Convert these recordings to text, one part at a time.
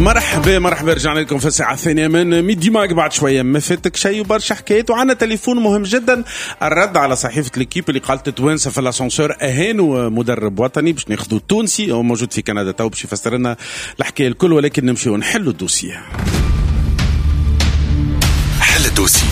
مرحبا رجعنا لكم في الساعة الثانية من ميدي ماك. بعد شوية ما فاتك شيء وبرشا حكايات، وعنا تليفون مهم جدا. الرد على صحيفة الكيب اللي قالت توانسة في الاسانسور اهانوا مدرب وطني باش ناخذوا تونسي، هو موجود في كندا تو باش يفسر لنا الحكاية الكل، ولكن نمشيو نحلوا الدوسية. حل الدوسي.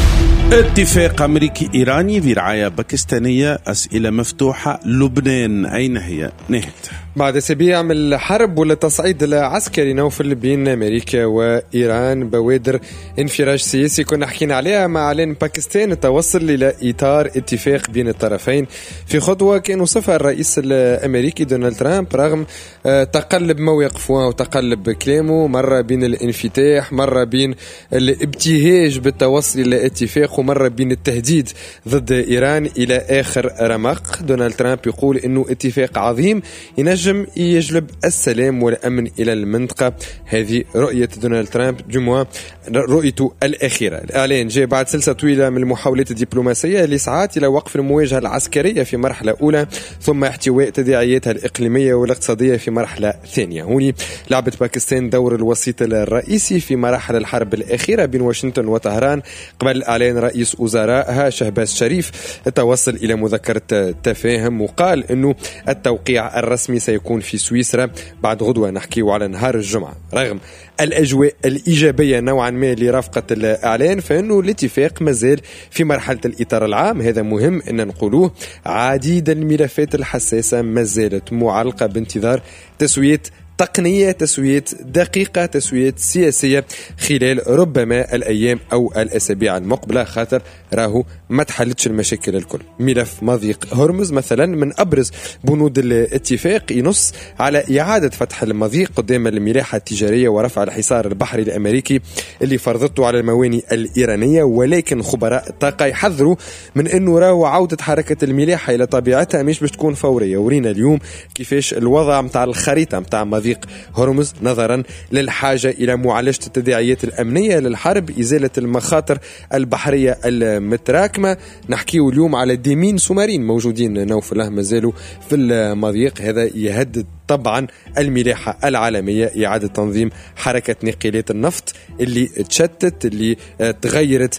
اتفاق أمريكي إيراني برعاية باكستانية، أسئلة مفتوحة. لبنان أين هي؟ نهت بعد أسابيع من الحرب والتصعيد العسكري نوفل بين أمريكا وإيران بوادر انفراج سياسي كنا حكينا عليها مع إعلان باكستان توصل إلى إطار اتفاق بين الطرفين في خطوة كان وصفها الرئيس الأمريكي دونالد ترامب رغم تقلب مواقفه وتقلب كلامه، مرة بين الانفتاح، مرة بين الابتهاج بالتوصل إلى اتفاق، ومرة بين التهديد ضد إيران إلى آخر رمق. دونالد ترامب يقول إنه اتفاق عظيم ينجم يجلب السلام والأمن إلى المنطقة. هذه رؤية دونالد ترامب جمعة رؤيته الأخيرة. الإعلان جاء بعد سلسلة طويلة من المحاولات الدبلوماسية اللي سعت إلى وقف المواجهة العسكرية في مرحلة أولى، ثم احتواء تداعياتها الإقليمية والاقتصادية في مرحلة ثانية. هوني لعبت باكستان دور الوسيط الرئيسي في مراحل الحرب الأخيرة بين واشنطن وطهران. قبل إعلان رئيس وزرائها شهباز شريف توصل إلى مذكرة تفاهم وقال إنه التوقيع الرسمي سيكون في سويسرا بعد غدوة. نحكيه على نهار الجمعة. رغم الأجواء الإيجابية نوعا ما اللي رافقت الإعلان، فإنه الاتفاق مازال في مرحلة الإطار العام. هذا مهم أن نقولوه. عديد الملفات الحساسة مازالت معلقة بانتظار تسوية تقنية، تسوية دقيقة، تسوية سياسية خلال ربما الأيام أو الأسابيع المقبلة، خاطر راهو ما تحلتش المشاكل الكل. ملف مضيق هرمز مثلا من أبرز بنود الاتفاق، ينص على إعادة فتح المضيق قدام الملاحة التجارية ورفع الحصار البحري الأمريكي اللي فرضته على الموانئ الإيرانية. ولكن خبراء الطاقة يحذروا من أنه راهو عودة حركة الملاحة إلى طبيعتها مش باش تكون فورية. ورينا اليوم كيفاش الوضع متاع الخريطة متاع مضيق هرمز نظرا للحاجة إلى معالجة التداعيات الأمنية للحرب، إزالة المخاطر البحرية المتراكمة. نحكيه اليوم على ديمين سومارين موجودين نوفله مازالوا في المضيق. هذا يهدد طبعا الملاحة العالمية، إعادة تنظيم حركة نقلات النفط اللي تشتت، اللي تغيرت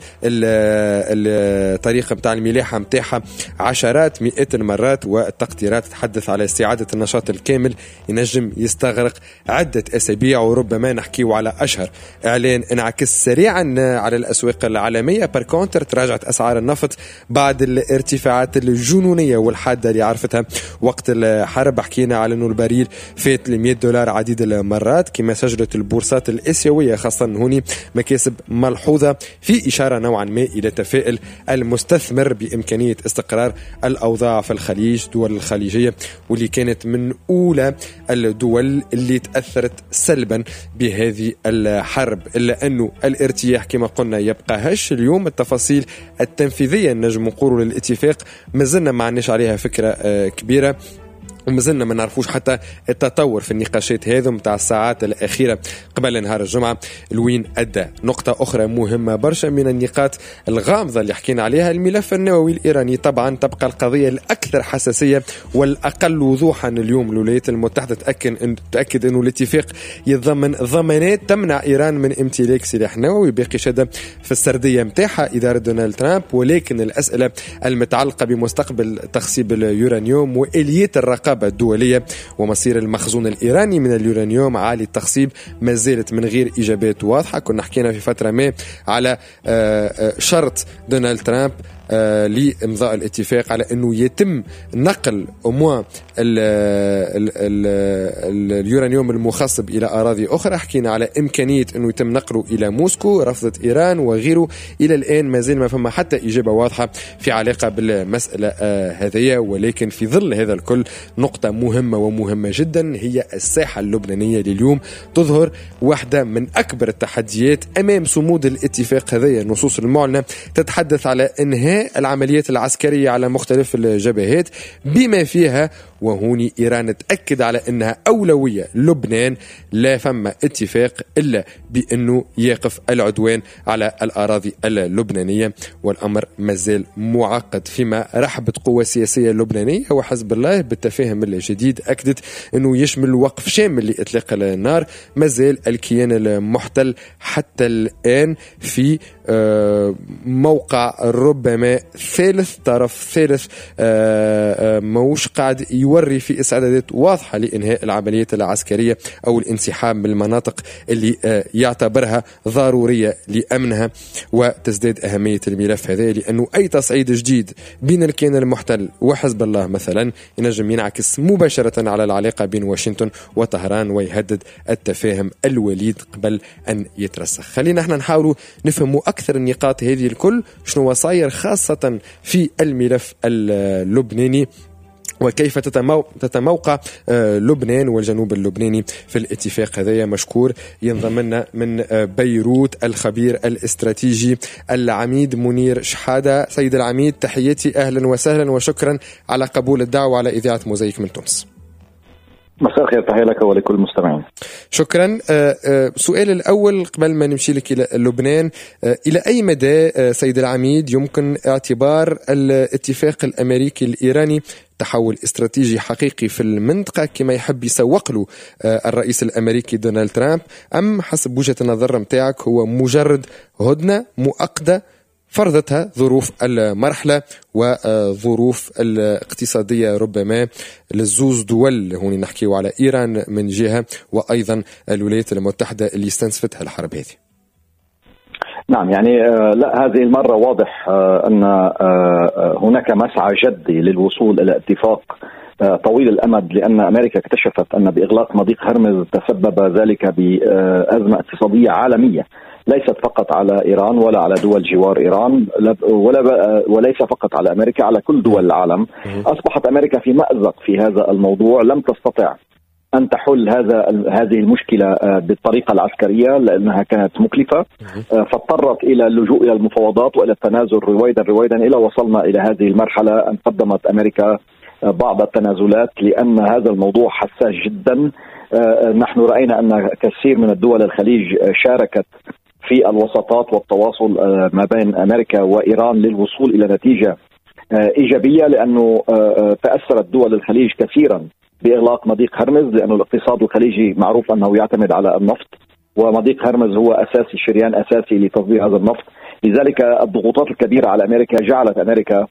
الطريقة متاع الملاحة متاعها عشرات مئات المرات. والتقديرات تتحدث على استعادة النشاط الكامل ينجم يستغرق عدة أسابيع، وربما نحكيه على أشهر إعلان انعكس سريعا على الأسواق العالمية. باركونتر تراجعت أسعار النفط بعد الارتفاعات الجنونية والحادة اللي عرفتها وقت الحرب. حكينا على أنه البريل فات $100 عديد المرات كما سجلت البورصات الآسيوية، خاصة هوني مكاسب ملحوظة في إشارة نوعا ما إلى تفائل المستثمر بإمكانية استقرار الأوضاع في الخليج. دول الخليجية واللي كانت من أولى الدول اللي تأثرت سلبا بهذه الحرب، إلا أنه الارتياح كما قلنا يبقى هش. اليوم التفاصيل التنفيذية نجم نقولوا للاتفاق مازلنا ما عندناش عليها فكرة كبيرة، ومازلنا ما نعرفوش حتى التطور في النقاشات هذه متاع الساعات الأخيرة قبل نهار الجمعة لوين أدى. نقطة أخرى مهمة برشا من النقاط الغامضة اللي حكينا عليها، الملف النووي الإيراني. طبعا تبقى القضية الأكثر حساسية والأقل وضوحا اليوم. الولايات المتحدة تأكد أنه الاتفاق يتضمن ضمانات تمنع إيران من امتلاك سلاح نووي. باقي شدة في السردية متاعها إدارة دونالد ترامب، ولكن الأسئلة المتعلقة بمستقبل تخصيب اليورانيوم وإليات الرقابة الدولية ومصير المخزون الإيراني من اليورانيوم عالي التخصيب ما زالت من غير إجابات واضحة. كنا حكينا في فترة ما على شرط دونالد ترامب لإمضاء الاتفاق على أنه يتم نقل اليورانيوم المخصب إلى أراضي أخرى. حكينا على إمكانية أنه يتم نقله إلى موسكو، رفضت إيران وغيره. إلى الآن ما زال ما فما حتى إجابة واضحة في علاقة بالمسألة هذه. ولكن في ظل هذا الكل نقطة مهمة ومهمة جدا هي الساحة اللبنانية لليوم تظهر واحدة من أكبر التحديات أمام صمود الاتفاق هذه. النصوص المعلنة تتحدث على إنهاء العمليات العسكرية على مختلف الجبهات بما فيها وهوني إيران تأكد على أنها أولوية لبنان، لا فما اتفاق إلا بأنه يقف العدوان على الأراضي اللبنانية. والأمر مازال معقد فيما رحبت قوة سياسية لبنانية وحزب الله بالتفاهم الجديد أكدت أنه يشمل وقف شامل لإطلاق النار. مازال الكيان المحتل حتى الآن في موقع ربما ثالث، طرف ثالث موش قاعد يوري في استعدادات واضحة لإنهاء العمليات العسكرية أو الانسحاب من المناطق اللي يعتبرها ضرورية لأمنها. وتزداد أهمية الملف هذا لأنه أي تصعيد جديد بين الكيان المحتل وحزب الله مثلا ينجم ينعكس مباشرة على العلاقة بين واشنطن وطهران ويهدد التفاهم الوليد قبل أن يترسخ. خلينا احنا نحاولوا نفهموا أكثر النقاط هذه الكل، شنو صاير خاصة في الملف اللبناني وكيف تتموقع لبنان والجنوب اللبناني في الاتفاق هذا. مشكور ينضم لنا من بيروت الخبير الاستراتيجي العميد منير شحادة. سيد العميد تحياتي، أهلا وسهلا وشكرا على قبول الدعوة على إذاعة موزايك من تونس. مساء الخير، تحية لك ولكل المستمعين. شكرا. سؤال الأول قبل ما نمشي لك إلى لبنان، إلى أي مدى سيد العميد يمكن اعتبار الاتفاق الأمريكي الإيراني تحول استراتيجي حقيقي في المنطقة كما يحب يسوق له الرئيس الأمريكي دونالد ترامب، أم حسب وجهة النظر متاعك هو مجرد هدنة مؤقتة فرضتها ظروف المرحلة وظروف الاقتصادية ربما للزوز دول، هون نحكي على إيران من جهة وأيضا الولايات المتحدة اللي استنزفتها الحرب هذه؟ نعم، يعني لا، هذه المرة واضح أن هناك مسعى جدي للوصول إلى اتفاق طويل الأمد، لأن أمريكا اكتشفت أن بإغلاق مضيق هرمز تسبب ذلك بأزمة اقتصادية عالمية ليست فقط على إيران ولا على دول جوار إيران وليس فقط على أمريكا، على كل دول العالم. أصبحت أمريكا في مأزق في هذا الموضوع، لم تستطع أن تحل هذه المشكلة بالطريقة العسكرية لأنها كانت مكلفة، فاضطرت إلى اللجوء إلى المفاوضات وإلى التنازل رويدا إلى وصلنا إلى هذه المرحلة أن قدمت أمريكا بعض التنازلات لأن هذا الموضوع حساس جدا. نحن رأينا أن كثير من الدول الخليج شاركت في الوساطات والتواصل ما بين أمريكا وإيران للوصول إلى نتيجة إيجابية، لأنه تأثرت دول الخليج كثيرا بإغلاق مضيق هرمز، لأنه الاقتصاد الخليجي معروف أنه يعتمد على النفط، ومضيق هرمز هو أساسي، شريان أساسي لتصدير هذا النفط. لذلك الضغوطات الكبيرة على أمريكا جعلت أمريكا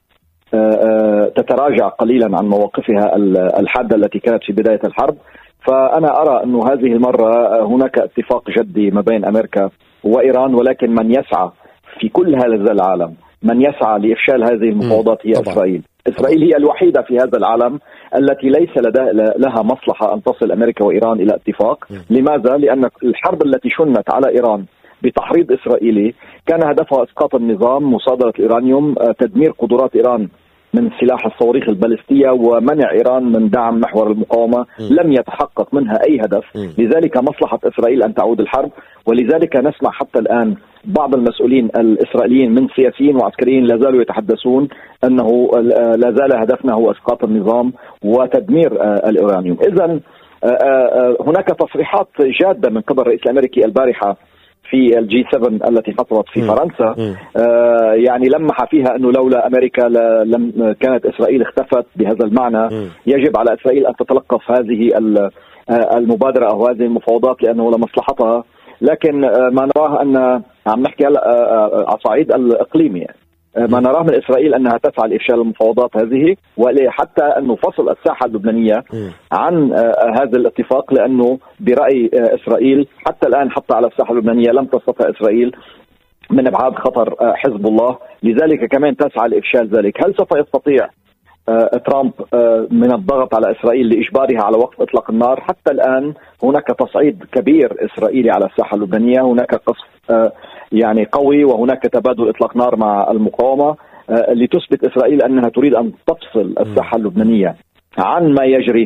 تتراجع قليلا عن مواقفها الحادة التي كانت في بداية الحرب. فأنا أرى أن هذه المرة هناك اتفاق جدي ما بين أمريكا وإيران، ولكن من يسعى في كل هذا العالم، من يسعى لإفشال هذه المفاوضات هي إسرائيل. إسرائيل هي الوحيدة في هذا العالم التي ليس لها مصلحة أن تصل أمريكا وإيران إلى اتفاق. لماذا؟ لأن الحرب التي شنت على إيران بتحريض إسرائيلي كان هدفها إسقاط النظام، مصادرة الإيرانيوم، تدمير قدرات إيران من سلاح الصواريخ البالستية، ومنع إيران من دعم محور المقاومة. لم يتحقق منها أي هدف. لذلك مصلحة إسرائيل أن تعود الحرب، ولذلك نسمع حتى الآن بعض المسؤولين الإسرائيليين من سياسيين وعسكريين لا زالوا يتحدثون أنه لا زال هدفنا هو إسقاط النظام وتدمير الأورانيوم. إذن هناك تصريحات جادة من قبل الرئيس الأمريكي البارحة في الجي 7 التي حصلت في فرنسا، يعني لمح فيها أنه لولا أمريكا لم كانت إسرائيل اختفت. بهذا المعنى يجب على إسرائيل أن تتلقف هذه المبادرة أو هذه المفاوضات لأنه لمصلحتها. لكن ما نراه أن عم نحكي على الصعيد الإقليمي، ما نراه من إسرائيل أنها تسعى لإفشال المفاوضات هذه، وحتى أنه فصل الساحة اللبنانية عن هذا الاتفاق، لأنه برأي إسرائيل حتى الآن حتى على الساحة اللبنانية لم تستطع إسرائيل من إبعاد خطر حزب الله، لذلك كمان تسعى لإفشال ذلك. هل سوف يستطيع ترامب من الضغط على إسرائيل لإجبارها على وقف إطلاق النار؟ حتى الآن هناك تصعيد كبير إسرائيلي على الساحة اللبنانية، هناك قصف يعني قوي، وهناك تبادل إطلاق نار مع المقاومة لتثبت إسرائيل أنها تريد أن تفصل الساحة اللبنانية عن ما يجري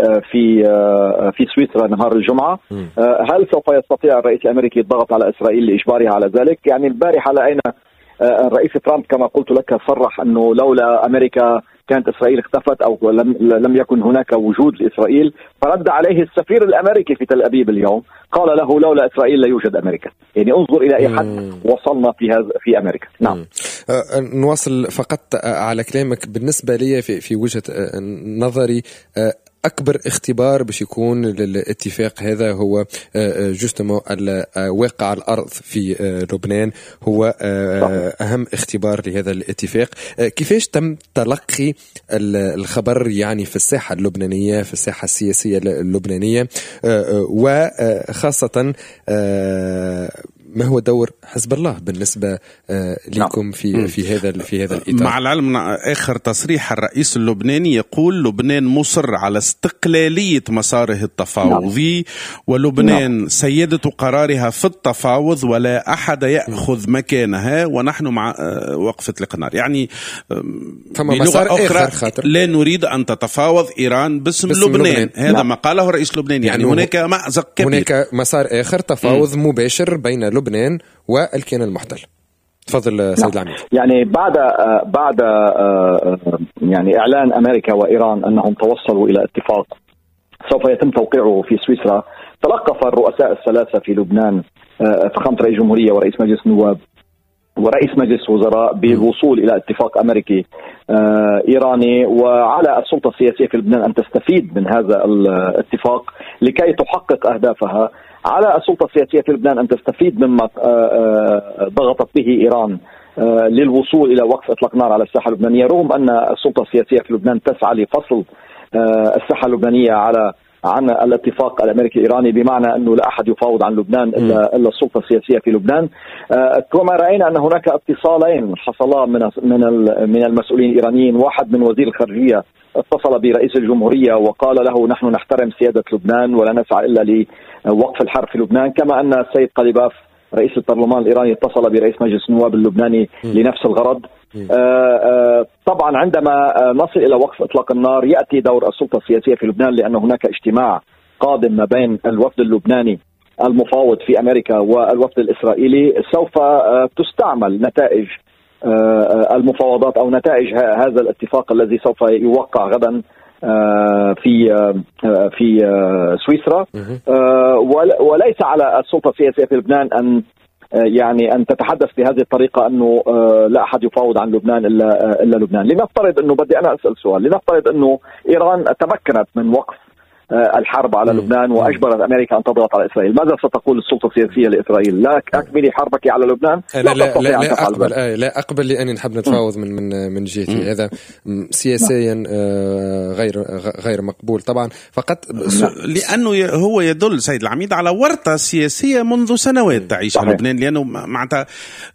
في سويسرا نهار الجمعة. هل سوف يستطيع الرئيس الأمريكي الضغط على إسرائيل لإجبارها على ذلك؟ يعني البارحة لقينا الرئيس ترامب كما قلت لك صرح أنه لولا أمريكا كانت إسرائيل اختفت أو لم يكن هناك وجود لإسرائيل. فرد عليه السفير الأمريكي في تل أبيب اليوم، قال له لولا إسرائيل لا يوجد أمريكا. يعني انظر إلى أي حد وصلنا في أمريكا. نعم. نواصل فقط على كلامك. بالنسبة لي في وجهة نظري أكبر اختبار باش يكون للاتفاق هذا هو جوستمو الواقع على الأرض في لبنان، هو أهم اختبار لهذا الاتفاق. كيفاش تم تلقي الخبر يعني في الساحة اللبنانية، في الساحة السياسية اللبنانية، وخاصة ما هو دور حزب الله بالنسبة لكم في هذا الإطار؟ مع العلم آخر تصريح الرئيس اللبناني يقول لبنان مصر على استقلالية مساره التفاوضي، ولبنان سيدة قرارها في التفاوض ولا أحد يأخذ مكانها، ونحن مع وقفة القنار. يعني بلغة أخرى لا نريد أن تتفاوض إيران باسم لبنان. هذا ما قاله الرئيس اللبناني. يعني هناك مأزق كبير، هناك مسار آخر تفاوض مباشر بين لبنان والكيان المحتل. تفضل سيد العميد. يعني بعد يعني إعلان أمريكا وإيران أنهم توصلوا إلى اتفاق سوف يتم توقيعه في سويسرا، تلقف الرؤساء الثلاثة في لبنان، فخامة رئيس الجمهورية ورئيس مجلس النواب ورئيس مجلس وزراء، بالوصول إلى اتفاق أمريكي إيراني، وعلى السلطة السياسية في لبنان أن تستفيد من هذا الاتفاق لكي تحقق أهدافها، على السلطة السياسية في لبنان أن تستفيد مما ضغطت به إيران للوصول إلى وقف إطلاق نار على الساحة اللبنانية، رغم أن السلطة السياسية في لبنان تسعى لفصل الساحة اللبنانية عن الاتفاق الأمريكي الإيراني، بمعنى أنه لا أحد يفاوض عن لبنان إلا السلطة السياسية في لبنان. كما رأينا أن هناك اتصالين حصلا من المسؤولين الإيرانيين، واحد من وزير الخارجية اتصل برئيس الجمهورية وقال له نحن نحترم سيادة لبنان ولا نسعى إلا لوقف الحرب في لبنان، كما أن السيد قليباف رئيس البرلمان الإيراني اتصل برئيس مجلس النواب اللبناني لنفس الغرض. طبعا عندما نصل إلى وقف إطلاق النار يأتي دور السلطة السياسية في لبنان، لأن هناك اجتماع قادم ما بين الوفد اللبناني المفاوض في أمريكا والوفد الإسرائيلي. سوف تستعمل نتائج المفاوضات أو نتائج هذا الاتفاق الذي سوف يوقع غدا في سويسرا، وليس على السلطة السياسية في لبنان أن تتحدث بهذه الطريقة أنه لا أحد يفاوض عن لبنان إلا لبنان. لنفترض أنه بدي أنا أسأل سؤال، لنفترض أنه إيران تمكنت من وقف الحرب على لبنان وأجبرت أمريكا أن تضغط على إسرائيل، ماذا ستقول السلطة السياسية لإسرائيل؟ لا أكملي حربك على لبنان؟ لا أقبل لأني نحب نتفاوض من جهتي. هذا سياسيا غير مقبول طبعا. فقط لأنه هو يدل سيد العميد على ورطة سياسية منذ سنوات تعيشها لبنان، لأنه معناتها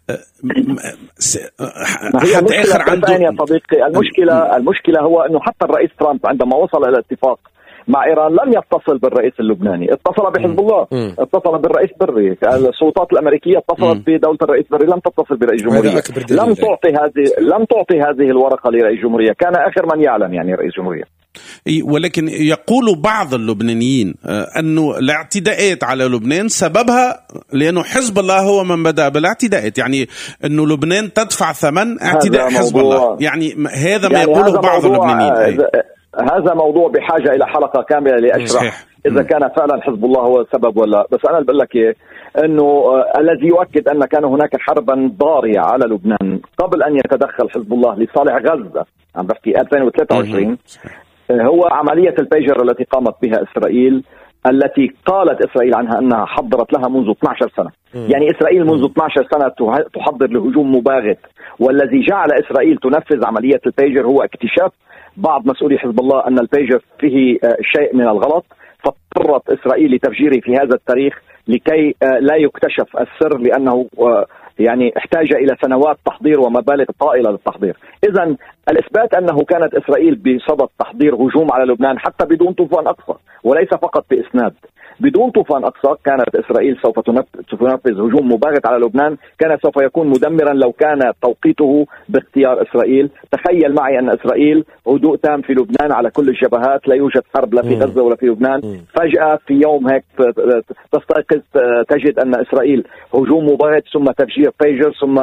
حد آخر عنده يا صديقي. المشكلة هو أنه حتى الرئيس ترامب عندما وصل إلى اتفاق مع إيران لم يتصل بالرئيس اللبناني، اتصل بحزب الله، اتصل بالرئيس بري، السلطات الأمريكية اتصلت بدولة الرئيس بري، لم تتصل برئيس الجمهورية، لم تعطي هذه الورقة لرئيس الجمهورية، كان آخر من يعلم يعني رئيس الجمهورية. ولكن يقول بعض اللبنانيين أنه الاعتداءات على لبنان سببها لأنه حزب الله هو من بدأ بالاعتداءات، يعني أنه لبنان تدفع ثمن اعتداء حزب الله، يعني هذا ما يقوله بعض اللبنانيين. هذا موضوع بحاجة إلى حلقة كاملة لأشرح إذا كان فعلا حزب الله هو السبب ولا. بس أنا بقول لك أنه الذي يؤكد أن كان هناك حربا ضارية على لبنان قبل أن يتدخل حزب الله لصالح غزة، عم بحكي 2023، هو عملية البيجر التي قامت بها إسرائيل، التي قالت إسرائيل عنها أنها حضرت لها منذ 12 سنة. يعني إسرائيل منذ 12 سنة تحضر لهجوم مباغت، والذي جعل إسرائيل تنفذ عملية البيجر هو اكتشاف بعض مسؤولي حزب الله أن البيجر فيه شيء من الغلط، فاضطرت إسرائيل لتفجيره في هذا التاريخ لكي لا يكتشف السر، لأنه يعني احتاج إلى سنوات تحضير ومبالغ طائلة للتحضير. إذن الإثبات أنه كانت إسرائيل بصدد تحضير هجوم على لبنان حتى بدون طوفان أقصى، وليس فقط بإسناد، بدون طوفان أقصى كانت إسرائيل سوف تنفذ هجوم مباغت على لبنان، كان سوف يكون مدمرا لو كان توقيته باختيار إسرائيل. تخيل معي أن إسرائيل هدوء تام في لبنان على كل الجبهات، لا يوجد حرب لا في غزة ولا في لبنان، فجأة في يوم هيك تستيقظ تجد أن إسرائيل هجوم مباغت ثم تفجير بيجر ثم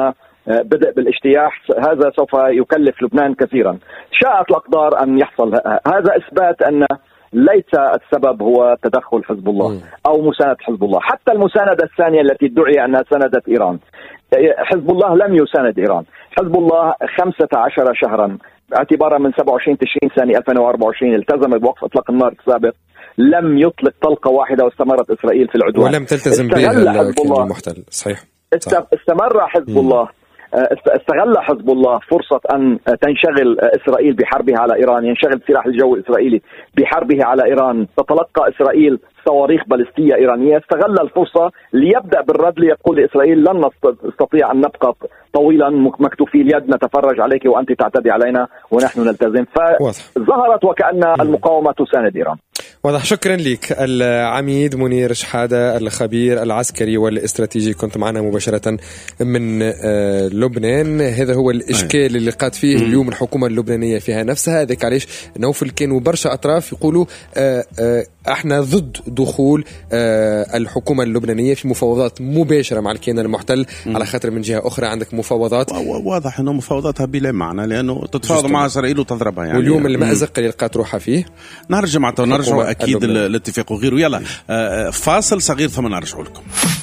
بدء بالاجتياح، هذا سوف يكلف لبنان كثيرا. شاءت الأقدار أن يحصل هذا، إثبات أن ليس السبب هو تدخل حزب الله أو مساندة حزب الله. حتى المساندة الثانية التي ادعي أنها ساندت إيران، حزب الله لم يساند إيران. حزب الله 15 شهرا اعتبارا من 27 تشرين ثاني 2024 التزم بوقف إطلاق النار السابق، لم يطلق طلقة واحدة، واستمرت إسرائيل في العدوان ولم تلتزم بها المحتل. صحيح. استمر حزب الله، استغل حزب الله فرصة أن تنشغل إسرائيل بحربها على إيران، ينشغل السلاح الجوي الإسرائيلي بحربه على إيران، تتلقى إسرائيل صواريخ باليستية إيرانية، استغل الفرصة ليبدأ بالرد، ليقول لإسرائيل لن نستطيع أن نبقى طويلا مكتوفي اليد نتفرج عليك وأنت تعتدي علينا ونحن نلتزم. فظهرت وكأن المقاومة تساند إيران. واضح. شكرا لك العميد منير شحادة، الخبير العسكري والاستراتيجي، كنت معنا مباشرة من لبنان. هذا هو الإشكال اللي قاد فيه اليوم الحكومة اللبنانية فيها نفسها. هذاك علاش نوفل كانوا برشا أطراف يقولوا احنا ضد دخول الحكومة اللبنانية في مفاوضات مباشرة مع الكيان المحتل، على خاطر من جهة أخرى عندك مفاوضات واضح أنه مفاوضاتها بلا معنى، لأنه تتفاوض مع إسرائيل وتضربها يعني. واليوم المأزق اللي لقات روحها فيه نرجع أكيد الاتفاق وغيره. يلا فاصل صغير ثم نرجع لكم.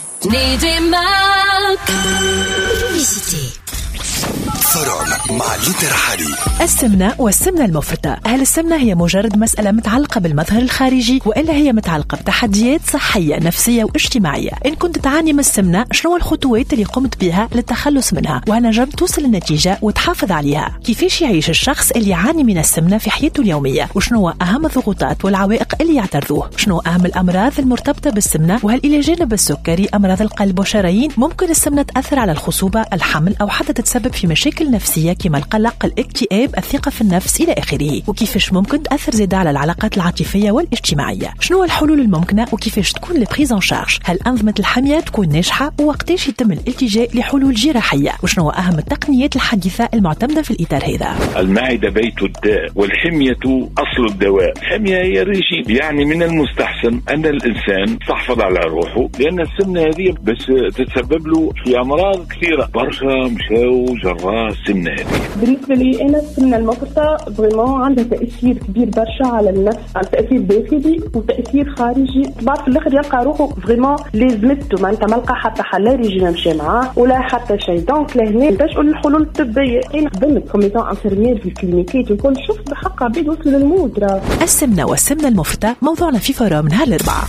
فرعون مع ليدر حالي. السمنة والسمنة المفرطة، هل السمنة هي مجرد مسألة متعلقة بالمظهر الخارجي، وإلا هي متعلقة بتحديات صحية نفسية واجتماعية؟ إن كنت تعاني من السمنة، شنو الخطوات اللي قمت بها للتخلص منها، وهل نجمت توصل للنتيجة وتحافظ عليها؟ كيفاش يعيش الشخص اللي يعاني من السمنة في حياته اليومية، وشنو أهم الضغوطات والعوائق اللي يعترضوه؟ شنو أهم الأمراض المرتبطة بالسمنة، وهل إلى جانب السكري أمراض القلب والشرايين ممكن السمنة تأثر على الخصوبة، الحمل، أو حتى تتسبب في مشاكل نفسية كما القلق، الاكتئاب، الثقة في النفس إلى آخره؟ وكيفاش ممكن تأثر زيادة على العلاقات العاطفية والاجتماعية؟ شنو الحلول الممكنة وكيفاش تكون البريزون شارج؟ هل أنظمة الحماية تكون ناجحة، ووقتاش يتم الالتجاء لحلول جراحية؟ وشنو أهم التقنيات الحديثة المعتمدة في الإطار هذا؟ المعدة بيت الداء والحمية أصل الدواء. الحمية هي الرجيم، يعني من المستحسن أن الإنسان تحفظ على روحه، لأن السمنة هذه بس تتسبب له في أمراض كثيرة. برشا مشاو جراء السمنة هذه. بالنسبة لي أنا السمنة المفرطة فريمون عندها تأثير كبير برشا على النفس، على تأثير داخلي وتأثير خارجي. بعد في الآخر يلقى روحه فريمون لازمته، معناتها ما لقى حتى حل لا ريجيم مشى معاه ولا حتى شيء. دونك لهنا نلجأوا للحلول الطبية. أنا خدمت كوميتون انفيرمير في الكلينيكات وكل شفت بحق عبيد وصلوا للموت. السمنة والسمنة المفرطة موضوعنا في فورم نهار الأربعاء.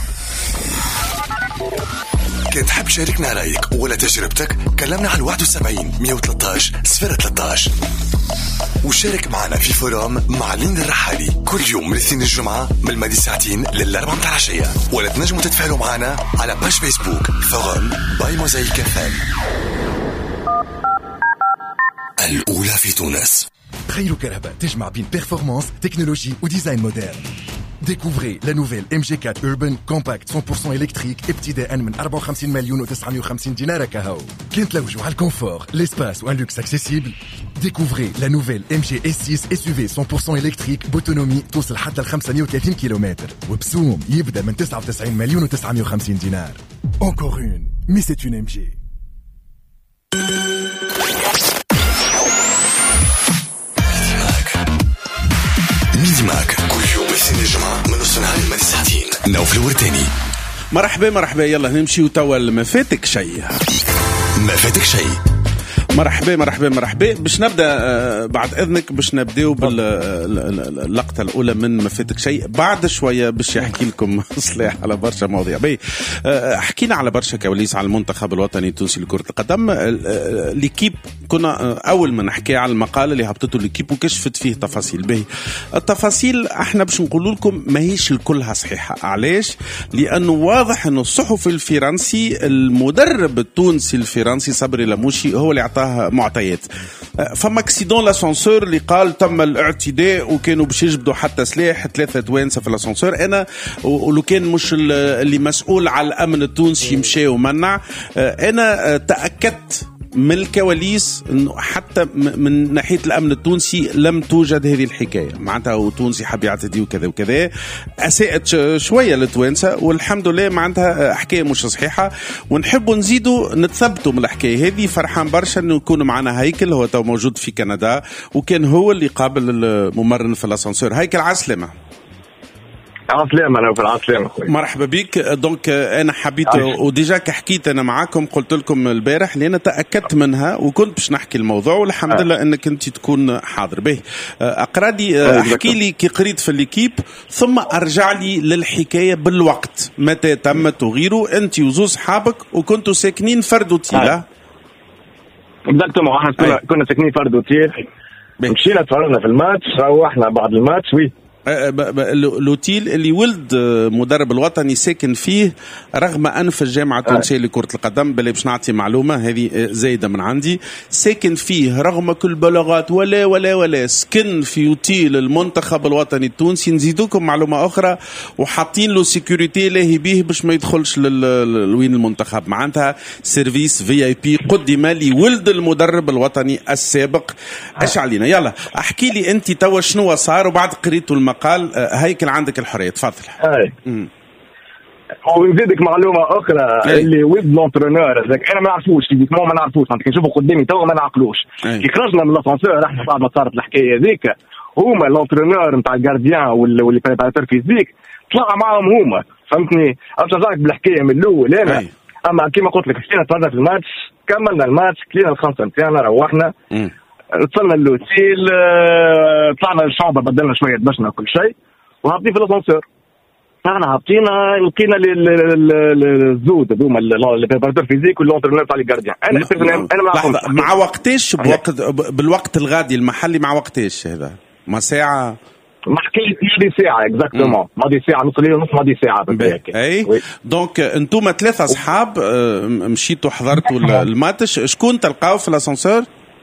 كنت حاب شاركنا رأيك ولا تجربتك، كلمنا على 71 113 013 وشارك معنا في فورم مع ليند الرحالي كل يوم من الاثنين الجمعة من الماضي ساعتين للأربعة متاع العشية. ولا تنجموا تتفاعلوا معنا على باج فيسبوك فورم باي موزايك FM. الأولى في تونس. خير كهرباء تجمع بين بيرفورمانس، تكنولوجي وديزاين مودرن. Découvrez la nouvelle MG4 Urban Compact 100% électrique ابتداء من 54 مليون و950 دينار كهو. كنت لوجوا على الكونفور, l'espace ou un luxe accessible. Découvrez la nouvelle MG S6 SUV 100% électrique d'autonomie توصل حتى ل 35 كيلومتر وبسوم يبدأ من 99 مليون و950 دينار. Encore une, mais c'est une MG. ميدي ماك كل يوم الاثنين الجمعة من نص النهار لمدة ساعتين. نوف الورتاني. مرحبا يلا نمشي وتوا ما فاتك شيء. مرحبا باش نبدا بعد اذنك باش نبداو باللقطه الاولى من ما فاتك شيء. بعد شويه باش يحكي لكم صلاح على برشا مواضيع. حكينا على برشا كواليس على المنتخب الوطني التونسي لكره القدم. ليكيب كنا اول ما نحكي على المقال اللي هبطته ليكيب وكشفت فيه تفاصيل. التفاصيل احنا باش نقول لكم ماهيش الكلها صحيحه. علاش؟ لانه واضح انه الصحفي الفرنسي المدرب التونسي الفرنسي صبري لاموشي هو اللي اعطاه معطيات. فما اكسيدون لاسانسور اللي قال تم الاعتداء وكانوا باش يجبدوا حتى سلاح 3 توانسه في الاسانسور. انا ولو كان مش اللي مسؤول على الامن التونسي مشى ومنع، انا تاكدت من الكواليس انه حتى من ناحيه الامن التونسي لم توجد هذه الحكايه، معناتها وتونسي حب يعتدي وكذا وكذا، اساءت شويه للتوانسه، والحمد لله معناتها حكايه مش صحيحه، ونحبوا نزيدوا نتثبتوا من الحكايه هذه. فرحان برشا انه يكون معنا هيكل، هو تو موجود في كندا، وكان هو اللي قابل الممرن في الاسانسور. هيكل عسلامه. عسلامة. أنا في العسلامة. مرحبا بك. دونك أنا حبيت وديجا كحكيت أنا معاكم، قلت لكم البارح لأن تأكدت منها وكنت باش نحكي الموضوع، والحمد لله أنك أنت تكون حاضر به. أقرادي احكي لي كي قريت في الكيب، ثم أرجع لي للحكاية بالوقت متى تمت وغيره. أنت وزوز صحابك وكنتوا ساكنين فرد وتيلة. اكزاكتومون، احنا كنا ساكنين فرد وتيل، مشينا تفرجنا في الماتش، روحنا بعد الماتش. وي لوتيل اللي ولد مدرب الوطني ساكن فيه، رغم أنف الجامعة التونسية لكرة القدم، بل باش نعطي معلومة هذه زايدة من عندي، ساكن فيه رغم كل بلاغات ولا سكن في اوتيل المنتخب الوطني التونسي. نزيدوكم معلومة أخرى، وحاطين له سيكوريتي لاهي بيه باش ما يدخلش لوين المنتخب، معناتها سيرفيس VIP قدم لي ولد المدرب الوطني السابق. ايش علينا. يلا احكي لي انت توا شنو صار، وبعد قريتوا قال هيكل عندك الحريه. تفضل. ونزيدك معلومه اخرى، اللي ولد لونترونور هذاك انا ما نعرفوش، ما نعرفوش، كي نشوفه قدامي تو ما نعقلوش. كي خرجنا من الاسانسور احنا بعد ما صارت الحكايه هذيك، هما لونترونور نتاع الجارديان واللي بريباراتور فيزيك طلع معهم هما، فهمتني؟ ارجعك بالحكايه من الاول انا. اما كيما قلت لك حكينا تفرجنا في الماتش، كملنا الماتش، كلينا الخمسه نتاعنا، روحنا وصلنا اللوتيل، طلعنا الشامبر، بدلنا شويه دبشنا كل شيء، وهابطين في الاسانسور. احنا هابطين لقينا الزود هذوما اللي بريباراتور فيزيك واللونترونور تاع الجارديان. انا مع وقتاش بالوقت الغادي المحلي، مع وقتاش هذا؟ ما ساعه؟ ما حكيت ماضي ساعه اكزاكتومون، ماضي ساعه، نص ليله ونص، ماضي ساعه هيك. اي دونك انتم ثلاثه اصحاب مشيتوا حضرتوا الماتش، شكون تلقاو في الاسانسور؟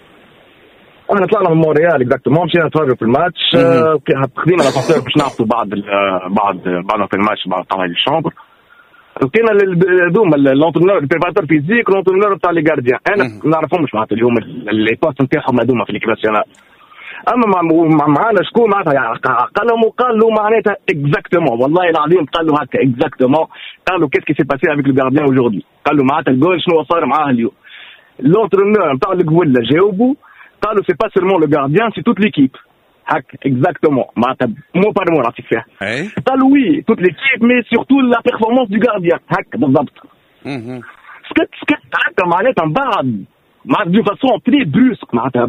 احنا طلعنا من مونريال اكزاكتومون، مشينا نتفرجوا في الماتش، خدينا الاسانسور باش نعطوا بعد في الماتش بعد طلع الشامبر. لقينا هذوما لونترونور بريباراتور فيزيك واللونترونور تاع لي جارديان، انا ما نعرفهمش معناتها اليوم لي بوست نتاعهم هذوما في ليكيب ناسيونال. اما معنا شكون معناتها عقلهم وقال له معناتها اكزاكتومون، والله العظيم قال له هكا اكزاكتومون، قال له كيف سي باسي افيك لو جارديان اوجوردي، قال له معناتها الجول شنو صار معاه اليوم. لونترونور نتاع القبله جاوبوا قالوا سي با سيرمون لو جارديان سي توت ليكيب، هاك اكزاكتومون معناتها مو بار مو نعطيك فيها. قالوا وي توت ليكيب مي سورتو لا بيرفورمانس دو جارديان، هاك بالضبط. سكت هاكا معناتها من بعد معناتها دو فاسون تري بروسك، معناتها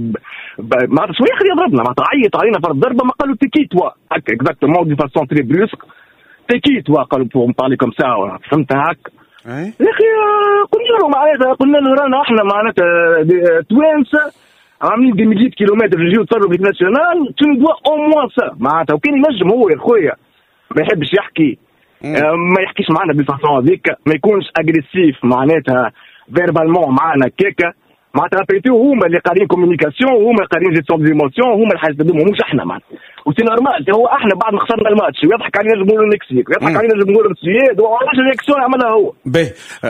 شويه خليه يضربنا، معناتها عيط علينا في الضربه، ما قالوا تيكي توا هاك اكزاكتومون دو فاسون تري بروسك، تيكي توا قالوا بور نبارلي كوم سا، فهمت هاك. يا اخي قلنا له معناتها، قلنا له رانا احنا معناتها توانسه عاملين دي مليون كيلومتر يجيو تصرفوا في ناسيونال، تو دوا او موان سا معناتها. وكان ينجم هو يا خويا ما يحبش يحكي، ما يحكيش معنا بالفاسون هذيك، ما يكونش اغريسيف معناتها فيربالمون معنا كيكا، معناتها بيتو هما اللي قارين كومونيكاسيون، هما اللي قارين جيستيون ديموسيون، هما الحاجات هذوما مش احنا معناتها. وسي نورمال، هو احنا بعد ما خسرنا الماتش ويضحك علينا الجمهور المكسيك ويضحك علينا الجمهور السويد، وعلاش الرياكسيون عملها هو. باهي